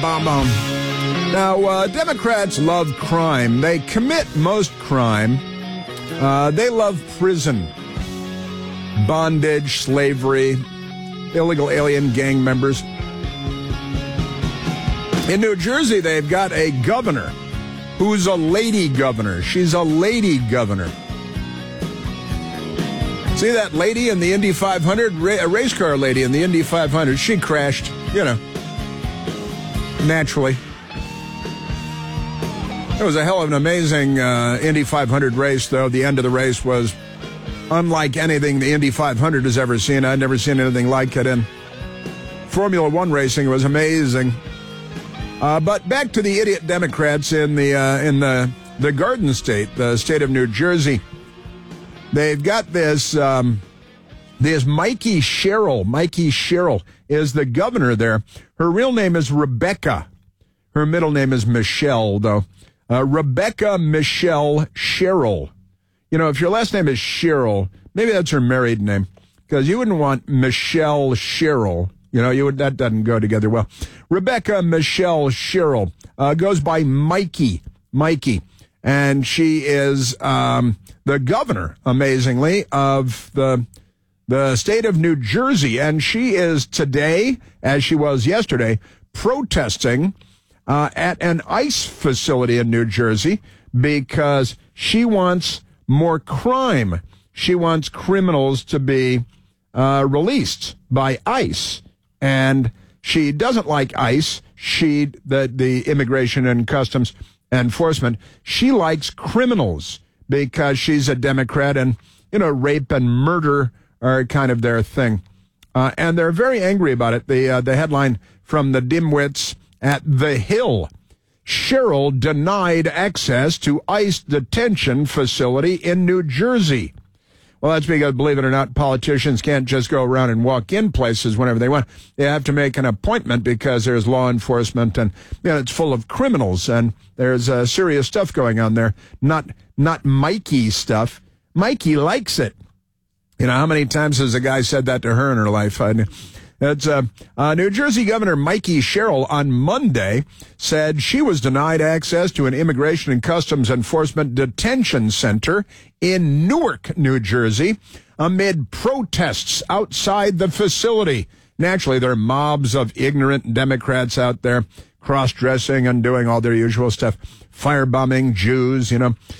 Bomb. Now, Democrats love crime. They commit most crime. They love prison, bondage, slavery, illegal alien gang members. In New Jersey, they've got a governor who's a lady governor. She's a lady governor. See that lady in the Indy 500, a race car lady in the Indy 500? She crashed, naturally. It was a hell of an amazing Indy 500 race, though. The end of the race was unlike anything the Indy 500 has ever seen. I'd never seen anything like it in Formula One racing. It was amazing. But back to the idiot Democrats in the Garden State, the state of New Jersey. They've got this Mikey Sherrill. Mikey Sherrill is the governor there. Her real name is Rebecca. Her middle name is Michelle, though. Rebecca Michelle Sherrill. If your last name is Sherrill, maybe that's her married name, because you wouldn't want Michelle Sherrill. That doesn't go together well. Rebecca Michelle Sherrill goes by Mikey. And she is the governor, amazingly, of the state of New Jersey. And she is today, as she was yesterday, protesting at an ICE facility in New Jersey because she wants more crime. She wants criminals to be released by ICE. And she doesn't like ICE, the Immigration and Customs Enforcement. She likes criminals because she's a Democrat and, rape and murder are kind of their thing. And they're very angry about it. The headline from the dimwits at The Hill: Sherrill denied access to ICE detention facility in New Jersey. Well, that's because, believe it or not, politicians can't just go around and walk in places whenever they want. They have to make an appointment because there's law enforcement and it's full of criminals and there's serious stuff going on there. Not Mikey stuff. Mikey likes it. How many times has a guy said that to her in her life? It's New Jersey Governor Mikey Sherrill on Monday said she was denied access to an Immigration and Customs Enforcement detention center in Newark, New Jersey, amid protests outside the facility. Naturally, there are mobs of ignorant Democrats out there cross-dressing and doing all their usual stuff, firebombing Jews,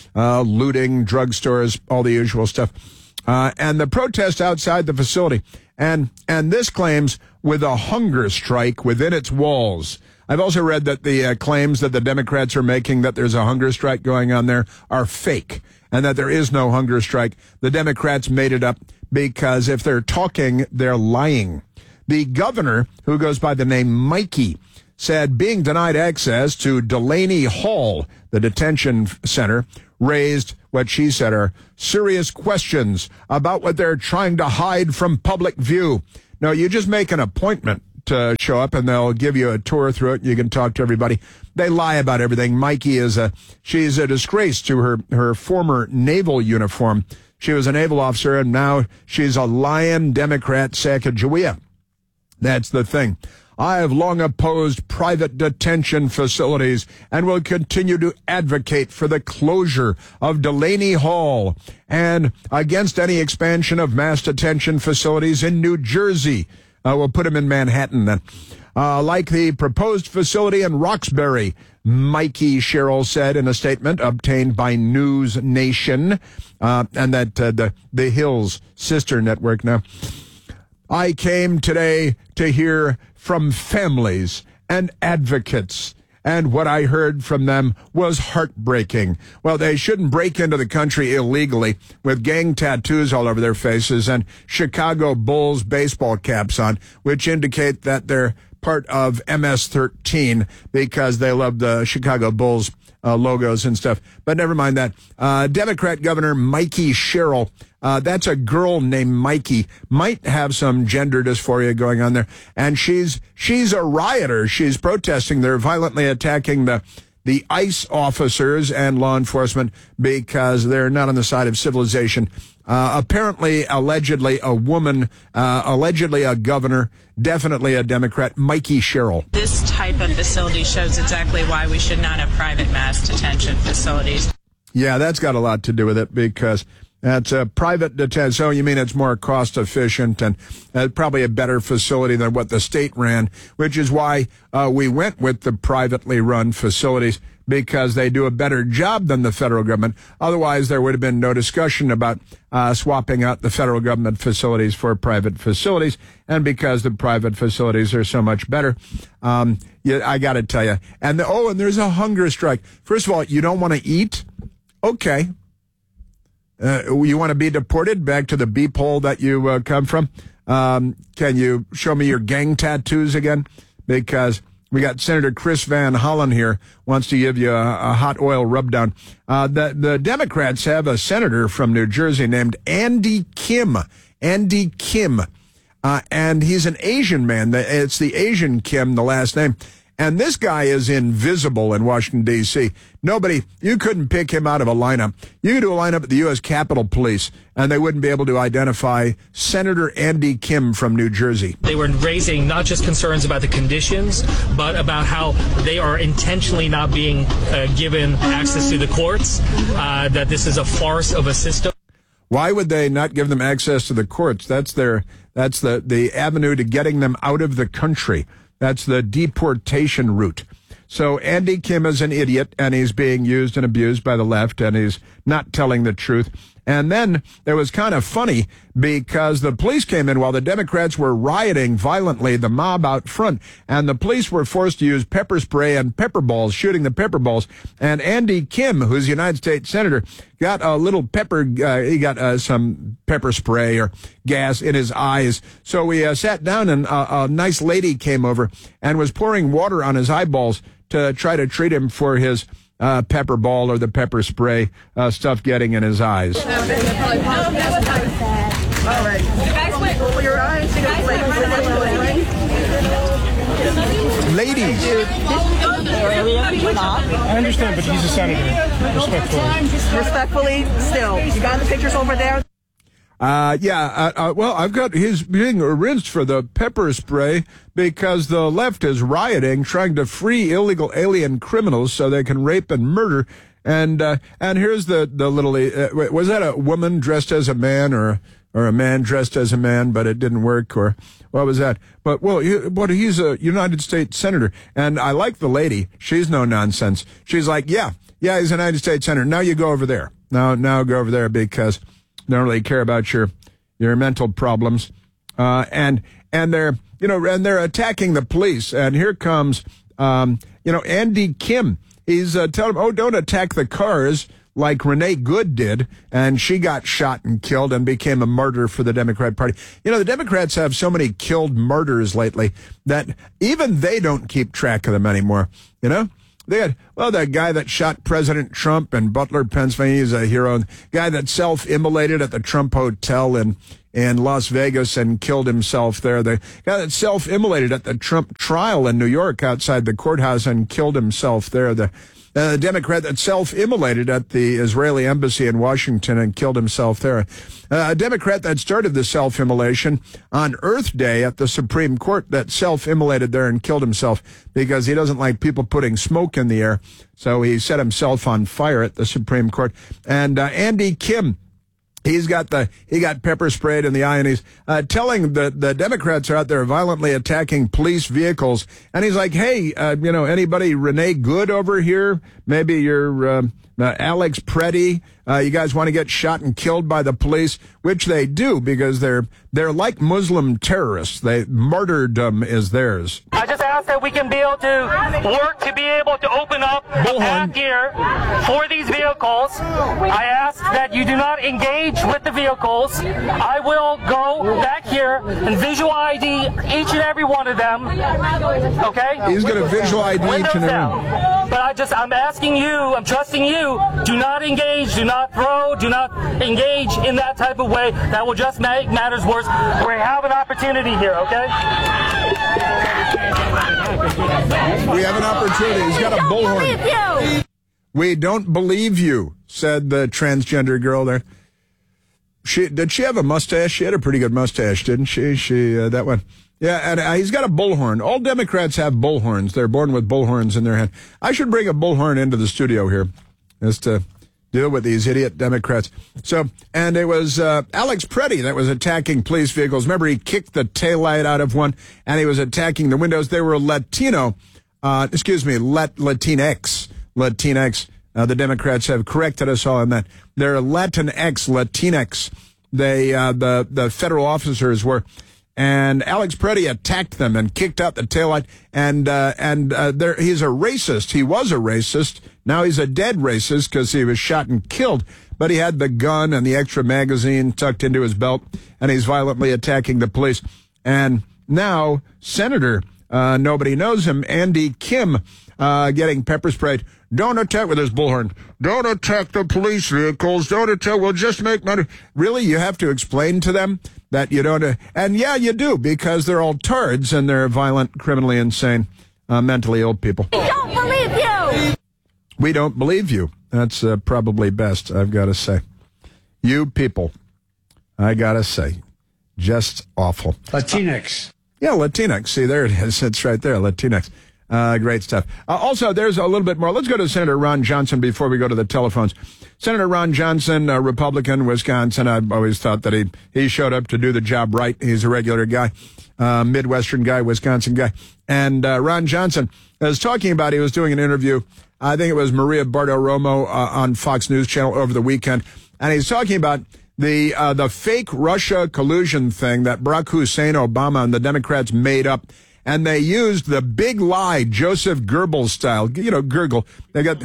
looting drugstores, all the usual stuff. And the protest outside the facility. And this claims with a hunger strike within its walls. I've also read that the claims that the Democrats are making that there's a hunger strike going on there are fake and that there is no hunger strike. The Democrats made it up because if they're talking, they're lying. The governor, who goes by the name Mikey, said being denied access to Delaney Hall, the detention center, raised what she said are serious questions about what they're trying to hide from public view. No, you just make an appointment to show up and they'll give you a tour through it. You can talk to everybody. They lie about everything. Mikey she's a disgrace to her former naval uniform. She was a naval officer and now she's a lying Democrat Sacagawea. That's the thing. I have long opposed private detention facilities and will continue to advocate for the closure of Delaney Hall and against any expansion of mass detention facilities in New Jersey. We'll put them in Manhattan then. Like the proposed facility in Roxbury, Mikey Sherrill said in a statement obtained by News Nation, and that the Hill's sister network now. I came today to hear from families and advocates, and what I heard from them was heartbreaking. Well, they shouldn't break into the country illegally with gang tattoos all over their faces and Chicago Bulls baseball caps on, which indicate that they're part of MS-13 because they love the Chicago Bulls logos and stuff. But never mind that. Democrat Governor Mikey Sherrill, that's a girl named Mikey, might have some gender dysphoria going on there. And she's a rioter. She's protesting. They're violently attacking the the ICE officers and law enforcement because they're not on the side of civilization. Apparently, allegedly, a woman, allegedly a governor, definitely a Democrat, Mikey Sherrill. This type of facility shows exactly why we should not have private mass detention facilities. Yeah, that's got a lot to do with it because that's a private detention. So you mean it's more cost efficient and probably a better facility than what the state ran, which is why we went with the privately run facilities, because they do a better job than the federal government. Otherwise, there would have been no discussion about swapping out the federal government facilities for private facilities. And because the private facilities are so much better, I got to tell you. And there's a hunger strike. First of all, you don't want to eat? Okay. You want to be deported back to the beep hole that you come from? Can you show me your gang tattoos again? Because we got Senator Chris Van Hollen here, wants to give you a hot oil rub down. The Democrats have a senator from New Jersey named Andy Kim. Andy Kim. And he's an Asian man. It's the Asian Kim, the last name. And this guy is invisible in Washington, D.C. You couldn't pick him out of a lineup. You could do a lineup at the U.S. Capitol Police, and they wouldn't be able to identify Senator Andy Kim from New Jersey. They were raising not just concerns about the conditions, but about how they are intentionally not being given access to the courts, that this is a farce of a system. Why would they not give them access to the courts? That's the avenue to getting them out of the country. That's the deportation route. So Andy Kim is an idiot, and he's being used and abused by the left, and he's not telling the truth. And then it was kind of funny because the police came in while the Democrats were rioting violently, the mob out front, and the police were forced to use pepper spray and pepper balls, shooting the pepper balls. And Andy Kim, who's a United States Senator, got a little he got some pepper spray or gas in his eyes. So we sat down, and a nice lady came over and was pouring water on his eyeballs to try to treat him for his pepper ball or the pepper spray stuff getting in his eyes. All right. Open your eyes. Ladies. I understand, but he's a senator. Respectfully, still. You got the pictures over there? Well, I've got his being rinsed for the pepper spray because the left is rioting, trying to free illegal alien criminals so they can rape and murder. And here's the little, was that a woman dressed as a man or a man dressed as a man, but it didn't work, or what was that? But he's a United States Senator. And I like the lady. She's no nonsense. She's like, yeah, he's a United States Senator. Now you go over there. Now go over there because don't really care about your mental problems, and they're attacking the police. And here comes Andy Kim. He's telling them, don't attack the cars like Renee Good did, and she got shot and killed and became a martyr for the Democrat Party. The Democrats have so many killed martyrs lately that even they don't keep track of them anymore. They had, that guy that shot President Trump in Butler, Pennsylvania, he's a hero. The guy that self-immolated at the Trump Hotel in Las Vegas and killed himself there. The guy that self-immolated at the Trump trial in New York outside the courthouse and killed himself there. The Democrat that self-immolated at the Israeli embassy in Washington and killed himself there. A Democrat that started the self-immolation on Earth Day at the Supreme Court that self-immolated there and killed himself because he doesn't like people putting smoke in the air. So he set himself on fire at the Supreme Court. And Andy Kim, he got pepper sprayed in the eye, and he's telling the Democrats are out there violently attacking police vehicles. And he's like, hey, anybody Renee Good over here? Maybe you're Alex Preddy. You guys want to get shot and killed by the police, which they do because they're like Muslim terrorists. Martyrdom is theirs. I just ask that we can be able to work to be able to open up the back here for these vehicles. I ask that you do not engage with the vehicles. I will go back here and visual ID each and every one of them. Okay? He's going to visual ID each and every one. But I'm asking you, I'm trusting you, do not engage, do not throw, do not engage in that type of way. That will just make matters worse. We have an opportunity here, okay? We have an opportunity. He's got a bullhorn. We don't believe you, said the transgender girl there. Did she have a mustache? She had a pretty good mustache, didn't she? That one. Yeah, and he's got a bullhorn. All Democrats have bullhorns. They're born with bullhorns in their hand. I should bring a bullhorn into the studio here just to deal with these idiot Democrats. So, and it was Alex Preddy that was attacking police vehicles. Remember, he kicked the taillight out of one, and he was attacking the windows. They were Latinx. Latinx. The Democrats have corrected us all on that. They're Latinx. They, the federal officers were. And Alex Preddy attacked them and kicked out the taillight. And he's a racist. He was a racist. Now he's a dead racist because he was shot and killed. But he had the gun and the extra magazine tucked into his belt, and he's violently attacking the police. And now Senator, nobody knows him, Andy Kim, getting pepper sprayed. Don't attack with his bullhorn. Don't attack the police vehicles. Don't attack. We'll just make money. Really? You have to explain to them that you don't. And yeah, you do, because they're all turds and they're violent, criminally insane, mentally ill people. We don't believe you. We don't believe you. That's probably best, I've got to say. You people, I got to say, just awful. Latinx. Yeah, Latinx. See, there it is. It's right there, Latinx. Great stuff. Also, there's a little bit more. Let's go to Senator Ron Johnson before we go to the telephones. Senator Ron Johnson, Republican, Wisconsin. I've always thought that he showed up to do the job right. He's a regular guy, Midwestern guy, Wisconsin guy. And Ron Johnson was talking about, he was doing an interview, I think it was Maria Bartiromo on Fox News Channel over the weekend. And he's talking about the fake Russia collusion thing that Barack Hussein Obama and the Democrats made up. And they used the big lie, Joseph Goebbels style, Gurgle. They got,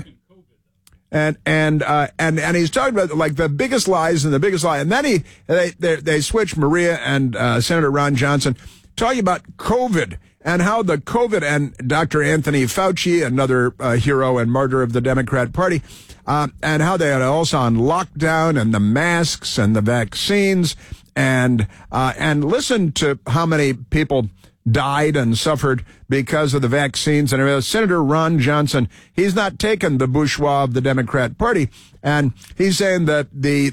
and he's talking about like the biggest lies and the biggest lie. And then they switched Maria and Senator Ron Johnson talking about COVID and how the COVID and Dr. Anthony Fauci, another hero and martyr of the Democrat Party, and how they had also on lockdown and the masks and the vaccines and listen to how many people died and suffered because of the vaccines. And Senator Ron Johnson, he's not taken the bourgeois of the Democrat Party, and he's saying that the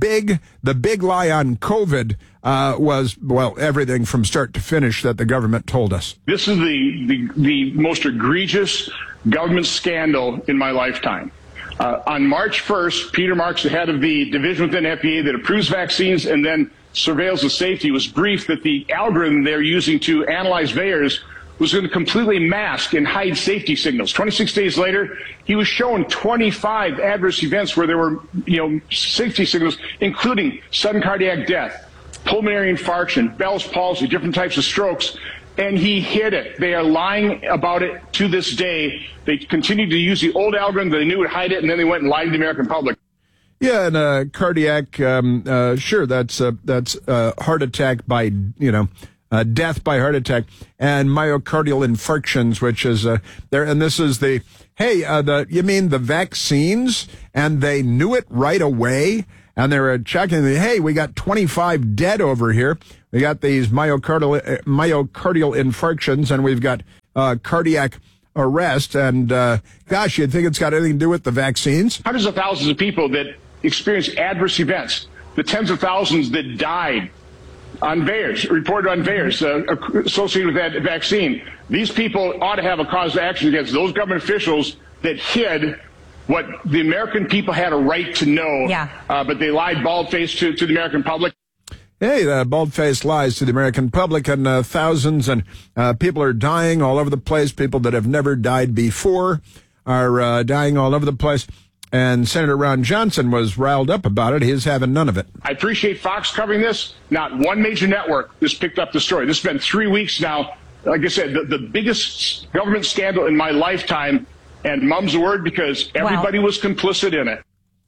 big lie on COVID was, well, everything from start to finish that the government told us. This is the most egregious government scandal in my lifetime. On March 1st, Peter Marks, the head of the division within FDA that approves vaccines and then surveils the safety, was briefed that the algorithm they're using to analyze VAERS was going to completely mask and hide safety signals. 26 days later, he was shown 25 adverse events where there were, safety signals, including sudden cardiac death, pulmonary infarction, Bell's palsy, different types of strokes, and he hid it. They are lying about it to this day. They continued to use the old algorithm. They knew would hide it, and then they went and lied to the American public. Yeah, and cardiac, sure, that's heart attack by, death by heart attack, and myocardial infarctions, which is there. And this is you mean the vaccines? And they knew it right away, and they were checking. Hey, we got 25 dead over here. We got these myocardial infarctions, and we've got cardiac arrest. And gosh, you'd think it's got anything to do with the vaccines? Hundreds of thousands of people that experienced adverse events, the tens of thousands that died on VAERS, reported on VAERS, associated with that vaccine. These people ought to have a cause of action against those government officials that hid what the American people had a right to know, but they lied bald-faced to the American public. Hey, the bald-faced lies to the American public, and thousands and people are dying all over the place. People that have never died before are dying all over the place. And Senator Ron Johnson was riled up about it. He's having none of it. I appreciate Fox covering this. Not one major network has picked up the story. This has been 3 weeks now. Like I said, the biggest government scandal in my lifetime. And mum's the word, because everybody was complicit in it.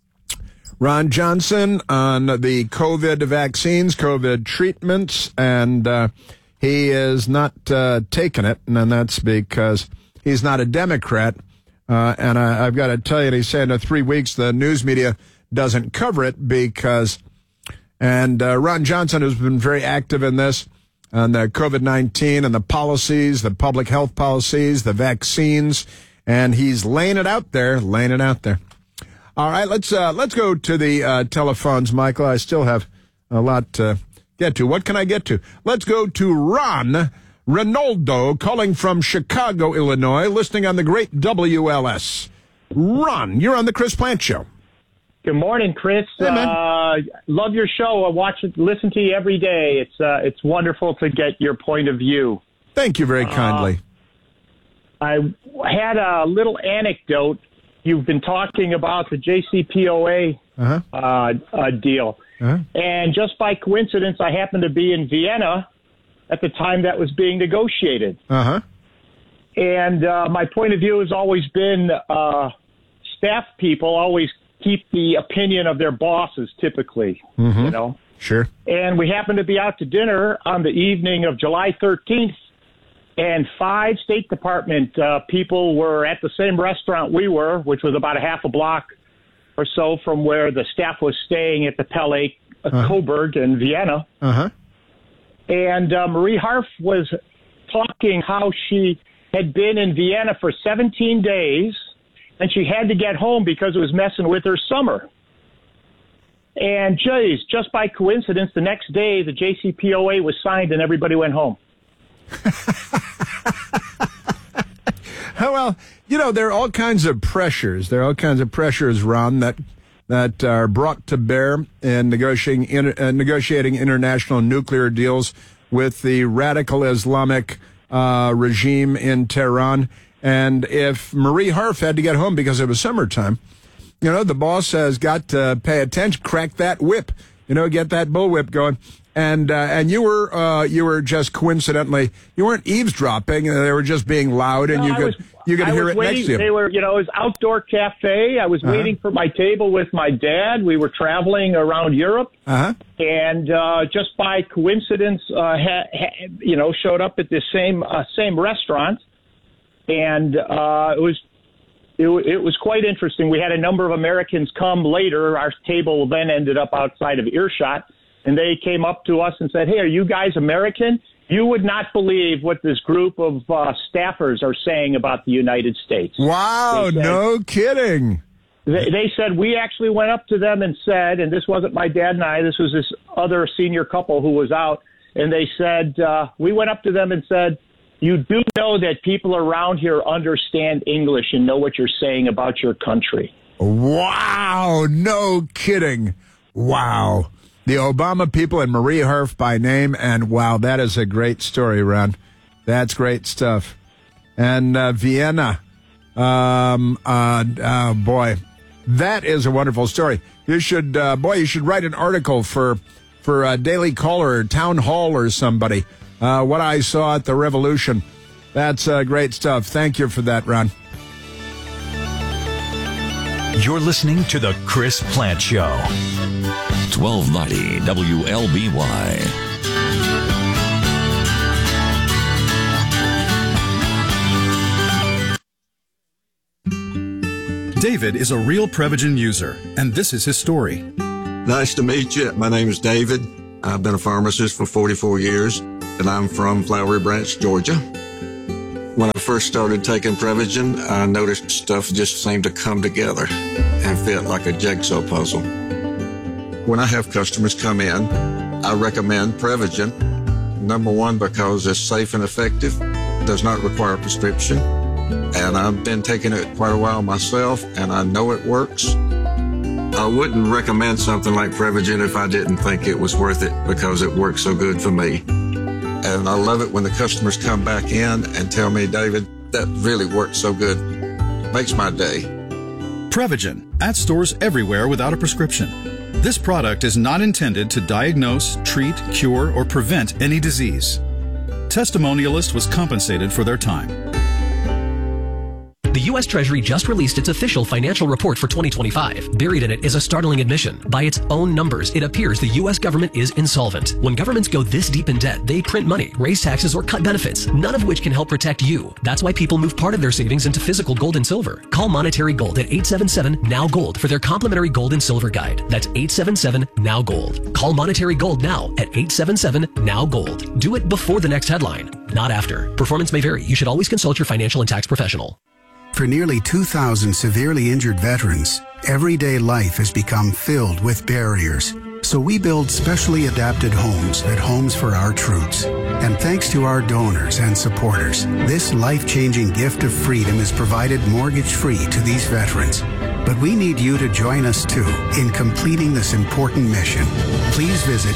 Ron Johnson on the COVID vaccines, COVID treatments, and he is not taking it. And that's because he's not a Democrat. And I've got to tell you, he's saying in 3 weeks the news media doesn't cover it because, and Ron Johnson has been very active in this. on the COVID-19 and the policies, the public health policies, the vaccines, and he's laying it out there. All right, let's go to the telephones, Michael. I still have a lot to get to. What can I get to? Let's go to Ron Ronaldo, calling from Chicago, Illinois, listening on the great WLS. Ron, you're on the Chris Plante Show. Good morning, Chris. Hey, man. Love your show. I watch it, listen to you every day. It's wonderful to get your point of view. Thank you very kindly. I had a little anecdote. You've been talking about the JCPOA deal. Uh-huh. And just by coincidence, I happened to be in Vienna at the time that was being negotiated. Uh-huh. And my point of view has always been staff people always keep the opinion of their bosses, typically, you know. Sure. And we happened to be out to dinner on the evening of July 13th, and 5 State Department people were at the same restaurant we were, which was about a half a block or so from where the staff was staying at the Palais Coburg in Vienna. Uh-huh. And Marie Harf was talking how she had been in Vienna for 17 days, and she had to get home because it was messing with her summer. And, geez, just by coincidence, the next day the JCPOA was signed and everybody went home. Well, you know, there are all kinds of pressures. Ron, that are brought to bear in negotiating international nuclear deals with the radical Islamic regime in Tehran. And if Marie Harf had to get home because it was summertime, you know, the boss has got to pay attention, crack that whip, you know, get that bullwhip going. And you were just coincidentally, you weren't eavesdropping. They were just being loud, and you could hear it next to you. They were, you know, it was outdoor cafe. I was waiting for my table with my dad. We were traveling around Europe, and just by coincidence, showed up at this same restaurant, and it was quite interesting. We had a number of Americans come later. Our table then ended up outside of earshot. And they came up to us and said, "Hey, are you guys American? You would not believe what this group of staffers are saying about the United States." Wow, said, no kidding. They said, we actually went up to them and said, and this wasn't my dad and I, this was this other senior couple who was out, and they said, we went up to them and said, "You do know that people around here understand English and know what you're saying about your country." Wow, no kidding. Wow. The Obama people and Marie Harf by name, and wow, that is a great story, Ron. That's great stuff. And Vienna, boy, that is a wonderful story. You should write an article for Daily Caller or Town Hall or somebody. What I saw at the Revolution. That's great stuff. Thank you for that, Ron. You're listening to The Chris Plante Show. 1290 WLBY. David is a real Prevagen user, and this is his story. Nice to meet you. My name is David. I've been a pharmacist for 44 years, and I'm from Flowery Branch, Georgia. When I first started taking Prevagen, I noticed stuff just seemed to come together and fit like a jigsaw puzzle. When I have customers come in, I recommend Prevagen. Number one, because it's safe and effective, does not require a prescription, and I've been taking it quite a while myself, and I know it works. I wouldn't recommend something like Prevagen if I didn't think it was worth it because it works so good for me. And I love it when the customers come back in and tell me, "David, that really worked so good." Makes my day. Prevagen, at stores everywhere without a prescription. This product is not intended to diagnose, treat, cure, or prevent any disease. Testimonialist was compensated for their time. The U.S. Treasury just released its official financial report for 2025. Buried in it is a startling admission. By its own numbers, it appears the U.S. government is insolvent. When governments go this deep in debt, they print money, raise taxes, or cut benefits, none of which can help protect you. That's why people move part of their savings into physical gold and silver. Call Monetary Gold at 877-NOW-GOLD for their complimentary gold and silver guide. That's 877-NOW-GOLD. Call Monetary Gold now at 877-NOW-GOLD. Do it before the next headline, not after. Performance may vary. You should always consult your financial and tax professional. For nearly 2,000 severely injured veterans, everyday life has become filled with barriers. So we build specially adapted homes at Homes for Our Troops. And thanks to our donors and supporters, this life-changing gift of freedom is provided mortgage-free to these veterans. But we need you to join us, too, in completing this important mission. Please visit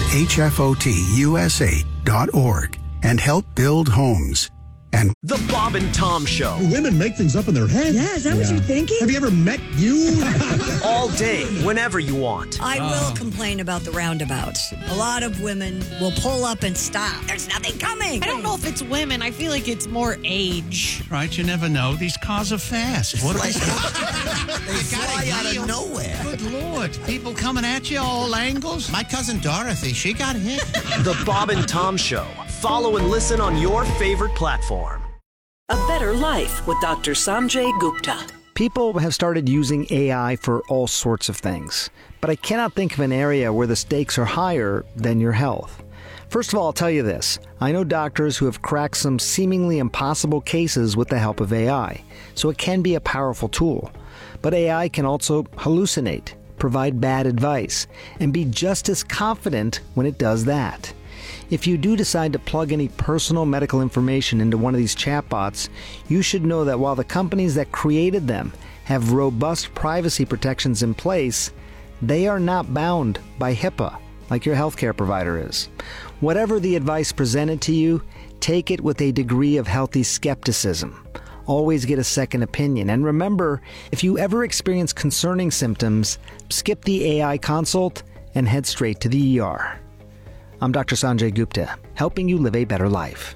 hfotusa.org and help build homes. And The Bob and Tom Show. Women make things up in their head. Yeah, is that what you're thinking? Have you ever met you? All day, whenever you want. I will complain about the roundabouts. A lot of women will pull up and stop. There's nothing coming. I don't know if it's women. I feel like it's more age. Right, you never know. These cars are fast. What they fly out of nowhere. Good Lord. People coming at you all angles. My cousin Dorothy, she got hit. The Bob and Tom Show. Follow and listen on your favorite platform. A Better Life with Dr. Sanjay Gupta. People have started using AI for all sorts of things, but I cannot think of an area where the stakes are higher than your health. First of all, I'll tell you this. I know doctors who have cracked some seemingly impossible cases with the help of AI, so it can be a powerful tool. But AI can also hallucinate, provide bad advice, and be just as confident when it does that. If you do decide to plug any personal medical information into one of these chatbots, you should know that while the companies that created them have robust privacy protections in place, they are not bound by HIPAA like your healthcare provider is. Whatever the advice presented to you, take it with a degree of healthy skepticism. Always get a second opinion. And remember, if you ever experience concerning symptoms, skip the AI consult and head straight to the ER. I'm Dr. Sanjay Gupta, helping you live a better life.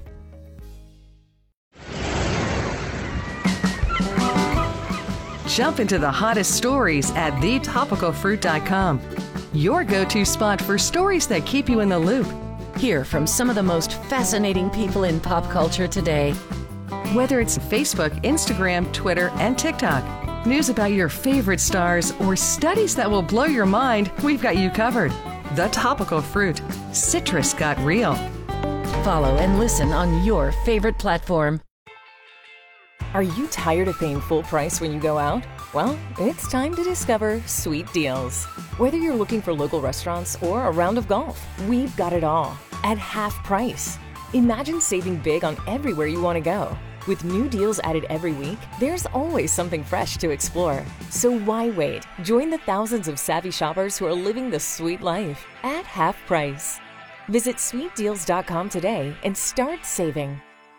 Jump into the hottest stories at thetopicalfruit.com. Your go-to spot for stories that keep you in the loop. Hear from some of the most fascinating people in pop culture today. Whether it's Facebook, Instagram, Twitter, and TikTok, news about your favorite stars, or studies that will blow your mind, we've got you covered. The Topical Fruit. Citrus got real. Follow and listen on your favorite platform. Are you tired of paying full price when you go out? Well, it's time to discover Sweet Deals. Whether you're looking for local restaurants or a round of golf, we've got it all at half price. Imagine saving big on everywhere you want to go. With new deals added every week, there's always something fresh to explore. So why wait? Join the thousands of savvy shoppers who are living the sweet life at half price. Visit sweetdeals.com today and start saving.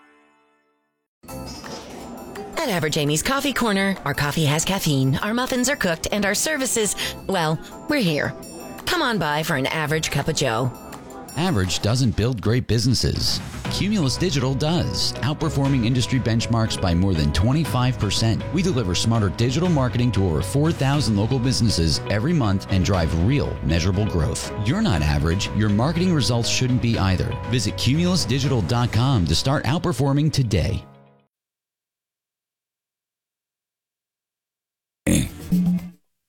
At Average Amy's Coffee Corner, our coffee has caffeine, our muffins are cooked, and our services, well, we're here. Come on by for an average cup of joe. Average doesn't build great businesses. Cumulus Digital does, outperforming industry benchmarks by more than 25%. We deliver smarter digital marketing to over 4,000 local businesses every month and drive real, measurable growth. You're not average. Your marketing results shouldn't be either. Visit cumulusdigital.com to start outperforming today.